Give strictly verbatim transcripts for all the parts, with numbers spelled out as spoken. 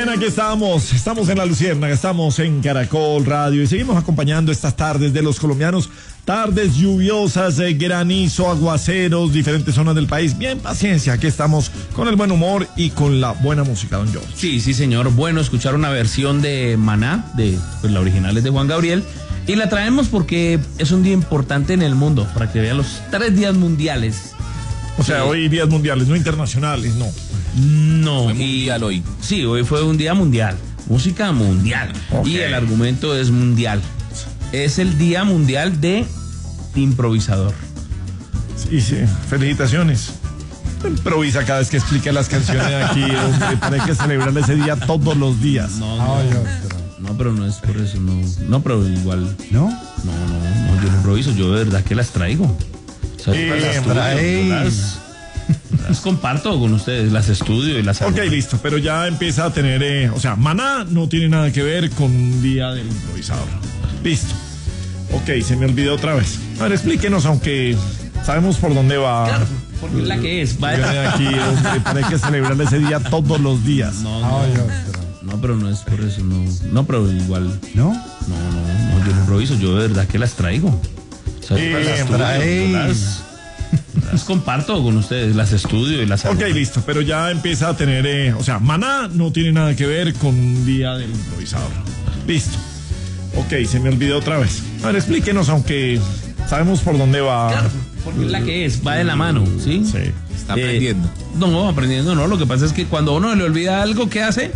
bien, aquí estamos, estamos en La Luciérnaga, estamos en Caracol Radio y seguimos acompañando estas tardes de los colombianos, tardes lluviosas, eh, granizo, aguaceros, diferentes zonas del país. Bien, paciencia, aquí estamos con el buen humor y con la buena música, don George. Sí, sí, señor. Bueno, escuchar una versión de Maná, de pues, la original es de Juan Gabriel, y la traemos porque es un día importante en el mundo, para que vean los tres días mundiales. O sea, sí. Hoy días mundiales, no internacionales, no. No. Fue mundial hoy. Sí, hoy fue un día mundial. Música mundial. Okay. Y el argumento es mundial. Es el Día Mundial de Improvisador. Sí, sí, felicitaciones. Improvisa cada vez que explica las canciones aquí, hombre, pero hay que celebrar ese día todos los días. No, no, Ay, no, pero no es por eso, no. No, pero igual. ¿No? No, no, no, yo no improviso, yo de verdad que las traigo. O sea, Eh, yo las estudio, trae. yo las, las comparto con ustedes, las estudio y las hago. Ok, listo, pero ya empieza a tener, eh, o sea, Maná no tiene nada que ver con un día del improvisador. Listo. Ok, se me olvidó otra vez. A ver, explíquenos, aunque sabemos por dónde va. Claro, porque es la que es. Va Viene aquí, hombre, pero hay que celebrar ese día todos los días. No, no, Ay, no, pero no es por eso, no. No, pero igual. ¿no? No, no, no, yo no improviso, yo de verdad que las traigo. O sea, Eh, yo las estudio, trae. yo las, las comparto con ustedes, las estudio y las hago. Ok, listo, pero ya empieza a tener, eh, o sea, Maná no tiene nada que ver con un día del improvisador. Listo. Ok, se me olvidó otra vez. A ver, explíquenos, aunque sabemos por dónde va. Claro, porque es la que es, va de la mano, ¿sí? Sí. Está Eh, aprendiendo. No, aprendiendo no, lo que pasa es que cuando uno le olvida algo, ¿qué hace?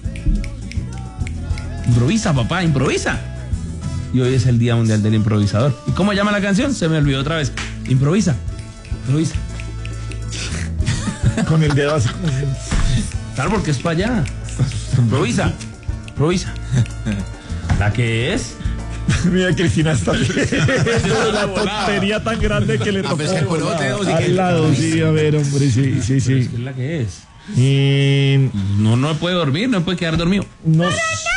Improvisa, papá, improvisa. Y hoy es el Día Mundial del Improvisador. ¿Y cómo llama la canción? Se me olvidó otra vez. Improvisa, improvisa. Con el dedo así. Claro, porque es para allá. Improvisa, improvisa. ¿La que es? Mira, Cristina está la tontería tan grande que le tocó. pues, que con los dedos y que- Al lado, sí, a ver, hombre, sí, sí, Es sí. que es la que es. Y No, no puede dormir, no puede quedar dormido. no,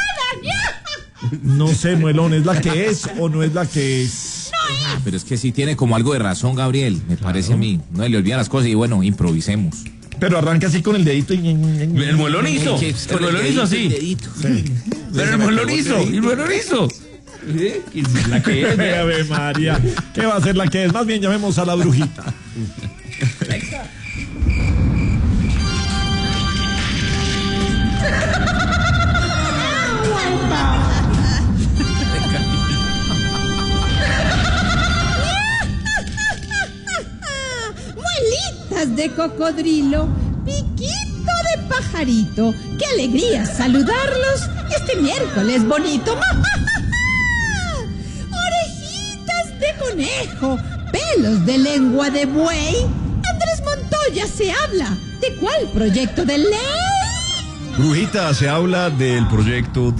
no sé, Muelón, ¿es la que es o no es la que es? Pero es que sí tiene como algo de razón, Gabriel, me parece a mí. No le olvidan las cosas y bueno, improvisemos. Pero arranca así con el dedito. Y... El muelón hizo. Que- El muelón hizo así. Pero el muelón hizo. El muelón hizo. ¿Sí? Y la que es. A ver, María, ¿qué va a ser la que es? Más bien llamemos a la brujita. Muelitas de cocodrilo, piquito de pajarito. ¡Qué alegría saludarlos este miércoles bonito! Orejitas de conejo, pelos de lengua de buey. Andrés Montoya se habla. ¿De cuál proyecto de ley? Brujita, se habla del proyecto